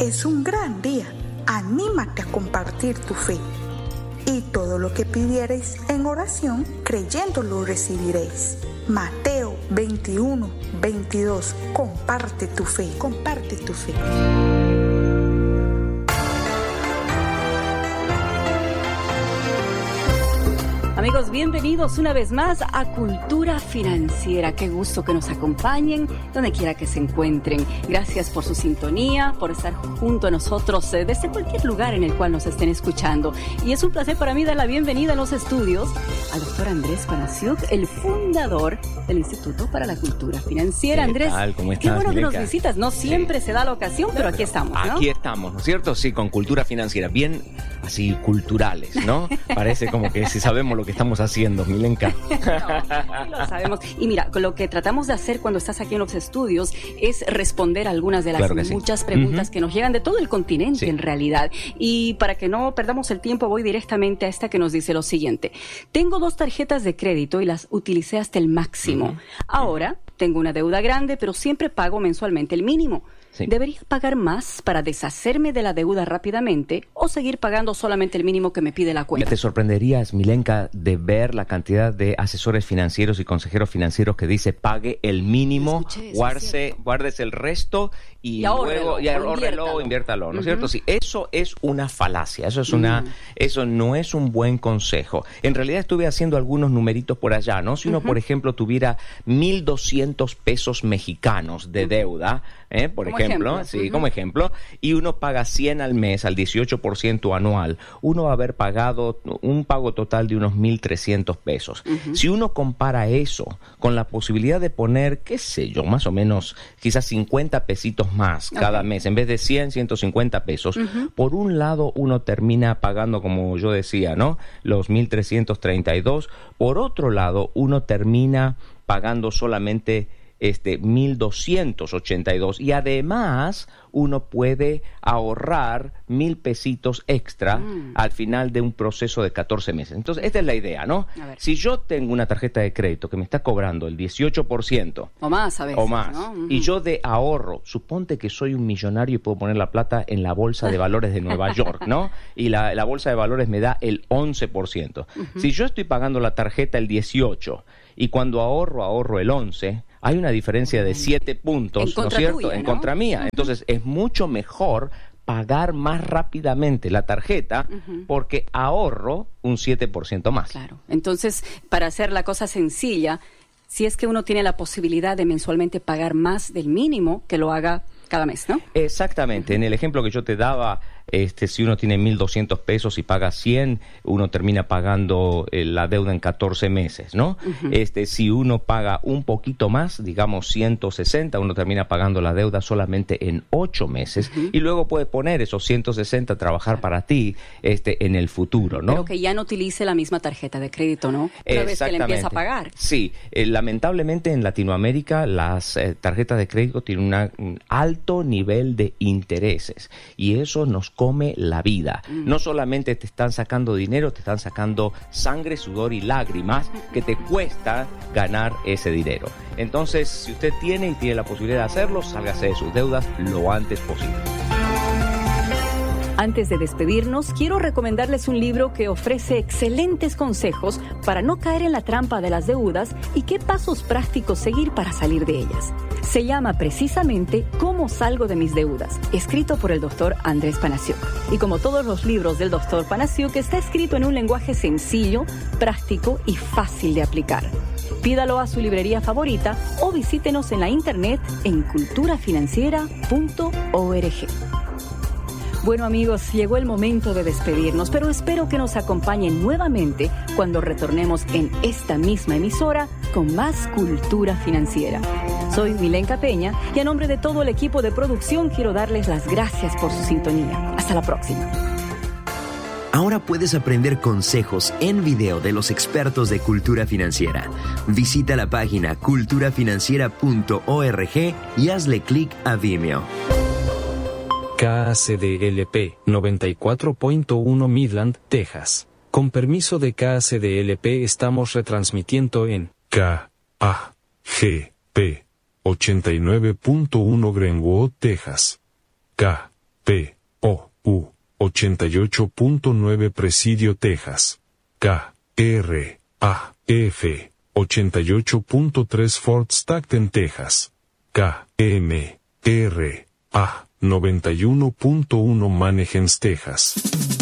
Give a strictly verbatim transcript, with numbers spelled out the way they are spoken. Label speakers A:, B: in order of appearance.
A: es un gran día. Anímate a compartir tu fe. Y todo lo que pidiereis en oración, creyéndolo recibiréis. Mateo veintiuno, veintidós. Comparte tu fe, comparte tu fe.
B: Amigos, bienvenidos una vez más a Cultura Financiera. Qué gusto que nos acompañen donde quiera que se encuentren. Gracias por su sintonía, por estar junto a nosotros eh, desde cualquier lugar en el cual nos estén escuchando. Y es un placer para mí dar la bienvenida en los estudios al doctor Andrés Panasiuk, el fundador del Instituto para la Cultura Financiera.
C: ¿Qué
B: Andrés,
C: tal? ¿Cómo estás,
B: qué bueno
C: Milenka?
B: que nos visitas. No siempre
C: Sí.
B: se da la ocasión, pero aquí estamos, ¿no?
C: Aquí estamos, ¿no es cierto? Sí, con Cultura Financiera, bien así culturales, ¿no? Parece como que si sabemos lo que estamos haciendo, Milenka.
B: No, sí lo sabemos. Y mira, lo que tratamos de hacer cuando estás aquí en los estudios es responder algunas de las
C: Claro que sí.
B: muchas preguntas
C: Uh-huh.
B: que nos llegan de todo el continente,
C: Sí.
B: en realidad. Y para que no perdamos el tiempo, voy directamente a esta que nos dice lo siguiente. Tengo dos tarjetas de crédito y las utilicé hasta el máximo.
C: Uh-huh.
B: Ahora tengo una deuda grande, pero siempre pago mensualmente el mínimo.
C: Sí.
B: ¿Debería pagar más para deshacerme de la deuda rápidamente o seguir pagando solamente el mínimo que me pide la cuenta?
C: Te sorprenderías, Milenka, de ver la cantidad de asesores financieros y consejeros financieros que dice pague el mínimo,
B: Escuché, eso
C: guarde,
B: es
C: guárdese el resto y,
B: Y ahórrelo,
C: luego y
B: o
C: ahórrelo,
B: inviértalo.
C: inviértalo, ¿no es
B: Uh-huh.
C: cierto? Sí, eso es una falacia, eso es una,
B: Mm.
C: eso no es un buen consejo. En realidad estuve haciendo algunos numeritos por allá, ¿no? Si uno,
B: Uh-huh.
C: por ejemplo, tuviera mil doscientos pesos mexicanos de deuda, ¿eh? por
B: Como
C: ejemplo,
B: ejemplo.
C: sí,
B: Uh-huh.
C: como ejemplo, y uno paga cien al mes, al dieciocho por ciento anual, uno va a haber pagado un pago total de unos mil trescientos pesos.
B: Uh-huh.
C: Si uno compara eso con la posibilidad de poner, qué sé yo, más o menos, quizás cincuenta pesitos más cada
B: Ok.
C: mes, en vez de cien, ciento cincuenta pesos,
B: Uh-huh.
C: por un lado uno termina pagando, como yo decía, ¿no? Los mil trescientos treinta y dos, por otro lado uno termina pagando solamente este mil doscientos ochenta y dos y además uno puede ahorrar mil pesitos extra
B: Mm.
C: al final de un proceso de catorce meses. Entonces, esta es la idea, ¿no?
B: A ver.
C: Si yo tengo una tarjeta de crédito que me está cobrando el dieciocho por ciento
B: O más a veces,
C: o más,
B: ¿no? Uh-huh.
C: y yo de ahorro, suponte que soy un millonario y puedo poner la plata en la bolsa de valores de Nueva York, ¿no? Y la, la bolsa de valores me da el once por ciento.
B: Uh-huh.
C: Si yo estoy pagando la tarjeta el dieciocho y cuando ahorro, ahorro el once, hay una diferencia de siete puntos,
B: En
C: ¿no es
B: contra
C: cierto?
B: tuya,
C: En
B: ¿no?
C: contra mía. Entonces, es mucho mejor pagar más rápidamente la tarjeta
B: Ujú.
C: porque ahorro un siete por ciento más.
B: Claro. Entonces, para hacer la cosa sencilla, si es que uno tiene la posibilidad de mensualmente pagar más del mínimo, que lo haga cada mes, ¿no?
C: Exactamente. En el ejemplo que yo te daba, este, si uno tiene mil doscientos pesos y paga cien, uno termina pagando eh, la deuda en catorce meses, ¿no?
B: Ujú.
C: Este, si uno paga un poquito más, digamos ciento sesenta, uno termina pagando la deuda solamente en ocho meses
B: Ujú.
C: y luego puede poner esos ciento sesenta a trabajar para ti este, en el futuro, ¿no?
B: Pero que ya no utilice la misma tarjeta de crédito, ¿no? Una vez que le empieza a pagar.
C: Sí, eh, lamentablemente en Latinoamérica las eh, tarjetas de crédito tienen una, un alto nivel de intereses y eso nos come la vida.
B: Mm.
C: No solamente te están sacando dinero, te están sacando sangre, sudor y lágrimas que te cuesta ganar ese dinero. Entonces, si usted tiene y tiene la posibilidad de hacerlo, sálgase de sus deudas lo antes posible.
B: Antes de despedirnos, quiero recomendarles un libro que ofrece excelentes consejos para no caer en la trampa de las deudas y qué pasos prácticos seguir para salir de ellas. Se llama precisamente ¿Cómo salgo de mis deudas?, escrito por el doctor Andrés Panasiuk. Y como todos los libros del doctor Panasiuk, está escrito en un lenguaje sencillo, práctico y fácil de aplicar. Pídalo a su librería favorita o visítenos en la internet en cultura financiera punto org. Bueno amigos, llegó el momento de despedirnos, pero espero que nos acompañen nuevamente cuando retornemos en esta misma emisora con más Cultura Financiera. Soy Milenka Peña y a nombre de todo el equipo de producción quiero darles las gracias por su sintonía. Hasta la próxima.
D: Ahora puedes aprender consejos en video de los expertos de Cultura Financiera. Visita la página cultura financiera punto org y hazle clic a Vimeo.
E: K A C D L P noventa y cuatro punto uno Midland, Texas. Con permiso de K A C D L P estamos retransmitiendo en K A G P ochenta y nueve punto uno Greenwood, Texas. K P O U ochenta y ocho punto nueve Presidio, Texas. K R A F ochenta y ocho punto tres Fort Stockton, Texas. K M R A noventa y uno punto uno Mannheim, Texas.